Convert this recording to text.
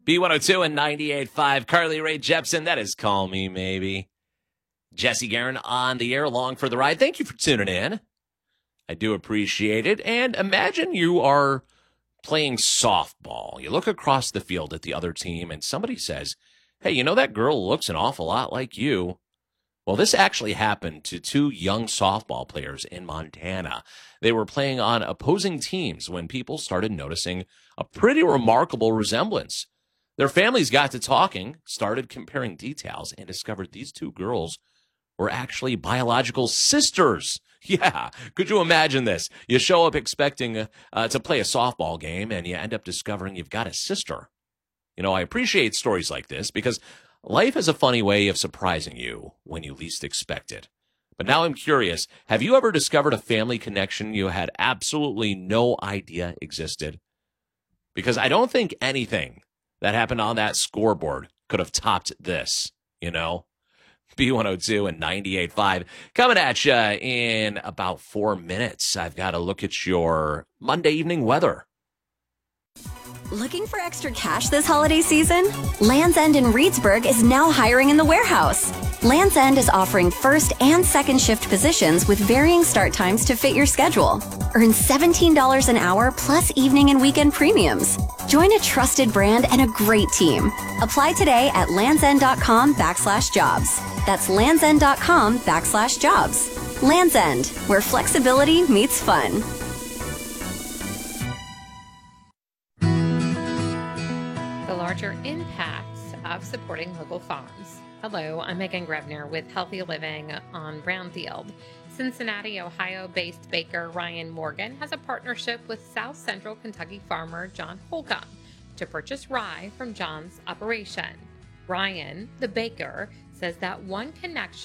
B102 and 98.5. Carly Rae Jepsen, that is Call Me Maybe. Jesse Guerin on the air, along for the ride. Thank you for tuning in. I do appreciate it. And imagine you are playing softball. You look across the field at the other team and somebody says, hey, you know that girl looks an awful lot like you. Well, this actually happened to two young softball players in Montana. They were playing on opposing teams when people started noticing a pretty remarkable resemblance. Their families got to talking, started comparing details, and discovered these two girls were actually biological sisters. Yeah, could you imagine this? You show up expecting to play a softball game, and you end up discovering you've got a sister. You know, I appreciate stories like this because life has a funny way of surprising you when you least expect it. But now I'm curious, have you ever discovered a family connection you had absolutely no idea existed? Because I don't think anything that happened on that scoreboard could have topped this, you know? B102 and 98.5 coming at you in about 4 minutes. I've got to look at your Monday evening weather. Looking for extra cash this holiday season? Land's End in Reedsburg is now hiring in the warehouse. Land's End is offering first and second shift positions with varying start times to fit your schedule. Earn $17 an hour plus evening and weekend premiums. Join a trusted brand and a great team. Apply today at landsend.com/jobs. That's landsend.com/jobs. Land's End, where flexibility meets fun. The larger impacts of supporting local farms. Hello, I'm Megan Grebner with Healthy Living on Brownfield. Cincinnati, Ohio-based baker Ryan Morgan has a partnership with South Central Kentucky farmer John Holcomb to purchase rye from John's operation. Ryan, the baker, says that one connection